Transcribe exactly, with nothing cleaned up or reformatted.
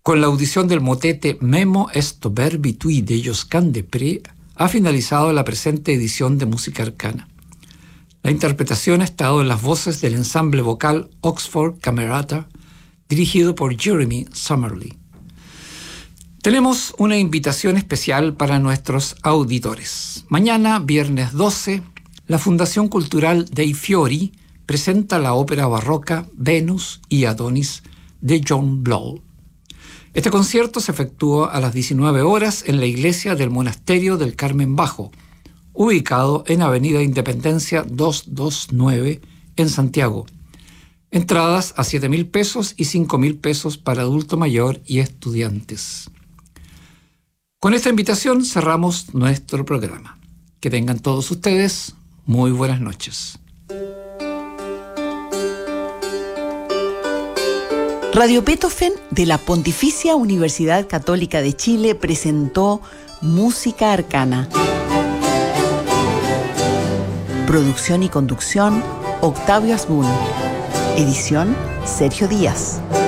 Con la audición del motete Memo esto verbi tui de Josquin des Prez, ha finalizado la presente edición de Música Arcana. La interpretación ha estado en las voces del ensamble vocal Oxford Camerata, dirigido por Jeremy Summerly. Tenemos una invitación especial para nuestros auditores. Mañana, viernes doce, la Fundación Cultural Dei Fiori presenta la ópera barroca Venus y Adonis de John Blow. Este concierto se efectuó a las diecinueve horas en la iglesia del Monasterio del Carmen Bajo, ubicado en Avenida Independencia doscientos veintinueve en Santiago. Entradas a siete mil pesos y cinco mil pesos para adulto mayor y estudiantes. Con esta invitación cerramos nuestro programa. Que tengan todos ustedes muy buenas noches. Radio Beethoven de la Pontificia Universidad Católica de Chile presentó Música Arcana. Producción y conducción, Octavio Asbun. Edición, Sergio Díaz.